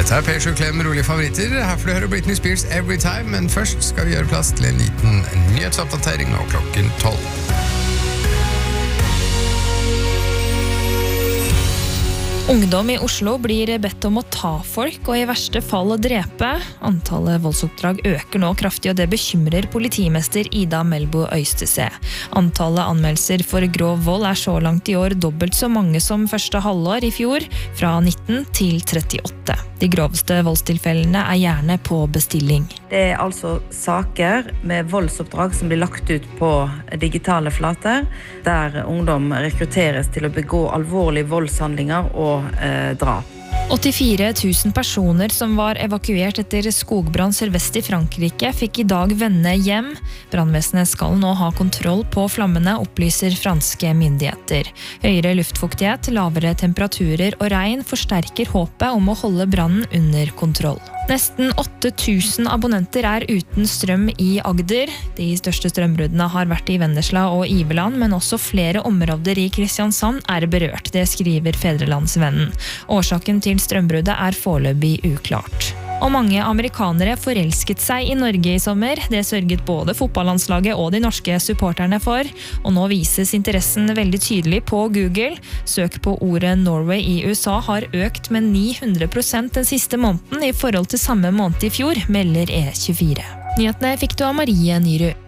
Dette P7 Klem med rolige favoritter. Her får du høre Britney Spears Every Time, men først skal vi gjøre plass til en liten nyhetsoppdatering nå klokken 12. Ungdom i Oslo blir bedt om å ta folk og i verste fall å drepe. Antallet voldsoppdrag øker nå kraftig, og det bekymrer politimester Ida Melbo Øystese. Antallet anmeldelser for grov vold så langt i år dobbelt så mange som første halvår i fjor, fra 19 til 38. De groveste voldstilfellene gjerne på bestilling. Det altså saker med voldsoppdrag som blir lagt ut på digitale flater, der ungdom rekrutteres til å begå alvorlige voldshandlinger og drap. 84 000 personer som var evakuert etter skogbrann sørvest i Frankrike fikk i dag vende hjem. Brannvesenet skal nå ha kontroll på flammene, opplyser franske myndigheter. Høyere luftfuktighet, lavere temperaturer og regn forsterker håpet om å holde brannen under kontroll. Nesten 8000 abonnenter uten strøm i Agder. De største strømbruddene har vært i Vennesla og Iveland, men også flere områder i Kristiansand berørt. Det skriver Fedrelandsvennen. Årsaken til strømbruddet foreløpig uklart. Og mange amerikanere forelsket seg i Norge i sommer. Det sørget både fotballandslaget og de norske supporterne for. Og nå vises interessen veldig tydelig på Google. Søk på ordet Norway i USA har økt med 900% den siste måneden i forhold til samme måned i fjor, melder E24. Nyhetene fikk du av Marie Nyrud.